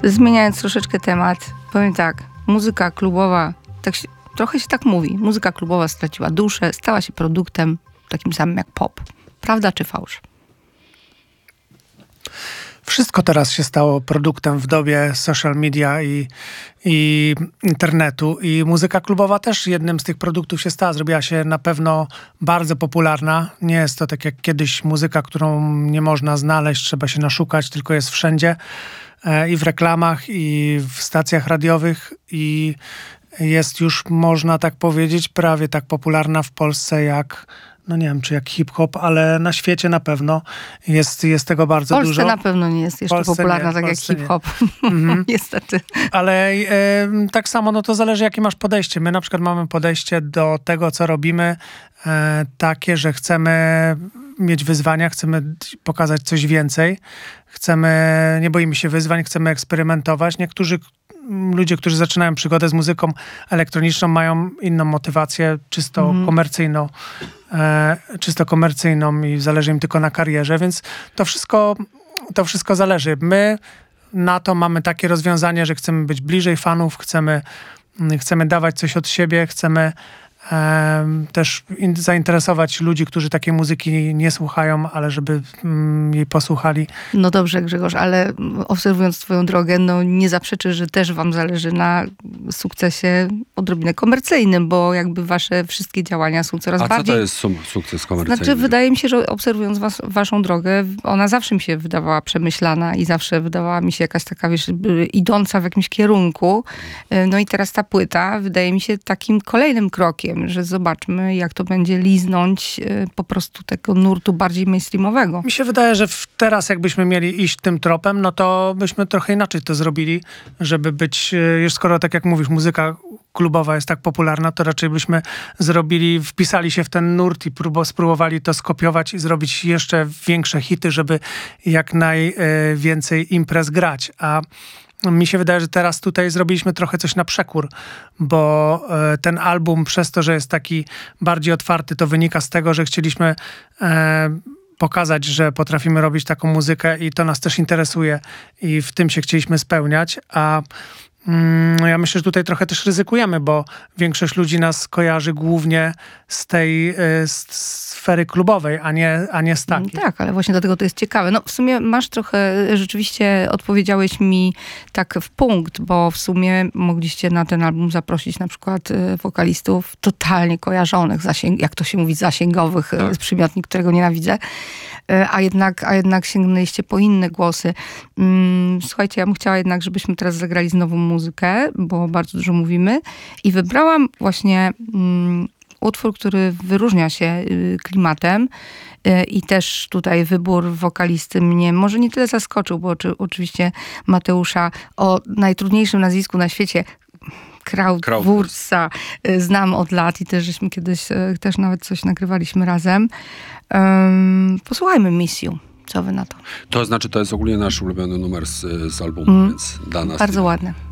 Zmieniając troszeczkę temat, powiem tak, muzyka klubowa, trochę się tak mówi, muzyka klubowa straciła duszę, stała się produktem takim samym jak pop. Prawda czy fałsz? Wszystko teraz się stało produktem w dobie social media i internetu. I muzyka klubowa też jednym z tych produktów się stała. Zrobiła się na pewno bardzo popularna. Nie jest to tak jak kiedyś muzyka, którą nie można znaleźć, trzeba się naszukać, tylko jest wszędzie. I w reklamach, i w stacjach radiowych. I jest już, można tak powiedzieć, prawie tak popularna w Polsce jak... No nie wiem, czy jak hip-hop, ale na świecie na pewno jest tego bardzo dużo. W Polsce na pewno nie jest jeszcze popularna tak jak hip-hop, niestety. Ale tak samo, no to zależy, jakie masz podejście. My na przykład mamy podejście do tego, co robimy, takie, że chcemy mieć wyzwania, chcemy pokazać coś więcej, nie boimy się wyzwań, chcemy eksperymentować. Niektórzy ludzie, którzy zaczynają przygodę z muzyką elektroniczną, mają inną motywację, czysto komercyjną i zależy im tylko na karierze, więc to wszystko zależy. My na to mamy takie rozwiązanie, że chcemy być bliżej fanów, chcemy dawać coś od siebie, chcemy też zainteresować ludzi, którzy takiej muzyki nie słuchają, ale żeby jej posłuchali. No dobrze, Grzegorz, ale obserwując twoją drogę, no nie zaprzeczysz, że też wam zależy na sukcesie odrobinę komercyjnym, bo jakby wasze wszystkie działania są coraz bardziej... A co to jest sukces komercyjny? Znaczy, wydaje mi się, że obserwując waszą drogę, ona zawsze mi się wydawała przemyślana i zawsze wydawała mi się jakaś taka, wiesz, idąca w jakimś kierunku. No i teraz ta płyta wydaje mi się takim kolejnym krokiem, że zobaczmy, jak to będzie liznąć po prostu tego nurtu bardziej mainstreamowego. Mi się wydaje, że teraz jakbyśmy mieli iść tym tropem, no to byśmy trochę inaczej to zrobili, żeby być, już skoro tak jak mówisz, muzyka klubowa jest tak popularna, to raczej byśmy wpisali się w ten nurt i spróbowali to skopiować i zrobić jeszcze większe hity, żeby jak najwięcej imprez grać. A mi się wydaje, że teraz tutaj zrobiliśmy trochę coś na przekór, bo ten album przez to, że jest taki bardziej otwarty, to wynika z tego, że chcieliśmy pokazać, że potrafimy robić taką muzykę i to nas też interesuje i w tym się chcieliśmy spełniać, a ja myślę, że tutaj trochę też ryzykujemy, bo większość ludzi nas kojarzy głównie z tej sfery klubowej, a nie z takiej. Tak, ale właśnie dlatego to jest ciekawe. No w sumie masz trochę, rzeczywiście odpowiedziałeś mi tak w punkt, bo w sumie mogliście na ten album zaprosić na przykład wokalistów totalnie kojarzonych, jak to się mówi, zasięgowych, przymiotnik, którego nienawidzę, a jednak sięgnęliście po inne głosy. Słuchajcie, ja bym chciała jednak, żebyśmy teraz zagrali znowu muzykę, bo bardzo dużo mówimy i wybrałam właśnie utwór, który wyróżnia się klimatem i też tutaj wybór wokalisty mnie może nie tyle zaskoczył, bo oczywiście Mateusza o najtrudniejszym nazwisku na świecie, Krautwurza, znam od lat i też żeśmy kiedyś też nawet coś nagrywaliśmy razem. Posłuchajmy Miss You. Co wy na to? To znaczy, to jest ogólnie nasz ulubiony numer z albumu, więc dla nas... Bardzo ładne.